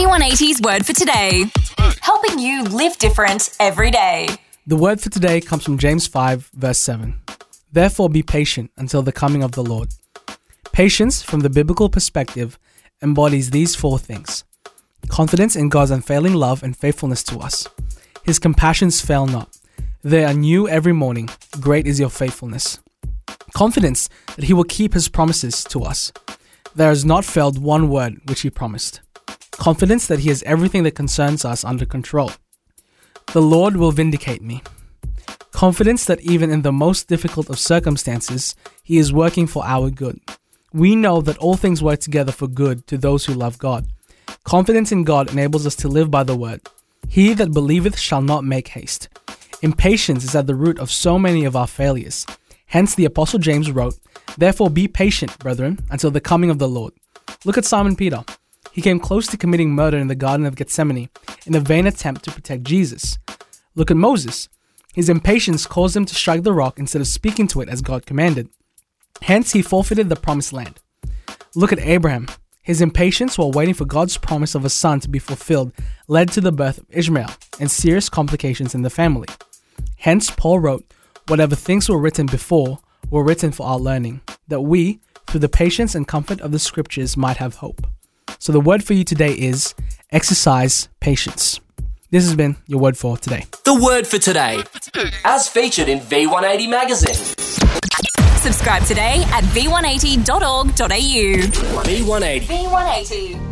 V180's Word for Today, helping you live different every day. The word for today comes from James 5, verse 7. Therefore be patient until the coming of the Lord. Patience, from the biblical perspective, embodies these four things. Confidence in God's unfailing love and faithfulness to us. His compassions fail not. They are new every morning. Great is your faithfulness. Confidence that He will keep His promises to us. There has not failed one word which He promised. Confidence that He has everything that concerns us under control. The Lord will vindicate me. Confidence that even in the most difficult of circumstances, He is working for our good. We know that all things work together for good to those who love God. Confidence in God enables us to live by the word. He that believeth shall not make haste. Impatience is at the root of so many of our failures. Hence the Apostle James wrote, Therefore be patient, brethren, until the coming of the Lord. Look at Simon Peter. He came close to committing murder in the Garden of Gethsemane in a vain attempt to protect Jesus. Look at Moses. His impatience caused him to strike the rock instead of speaking to it as God commanded. Hence he forfeited the promised land. Look at Abraham. His impatience while waiting for God's promise of a son to be fulfilled led to the birth of Ishmael and serious complications in the family. Hence Paul wrote, Whatever things were written before were written for our learning, that we, through the patience and comfort of the scriptures, might have hope. So the word for you today is exercise patience. This has been your word for today. The word for today, as featured in V180 magazine. Subscribe today at v180.org.au. V180. V180.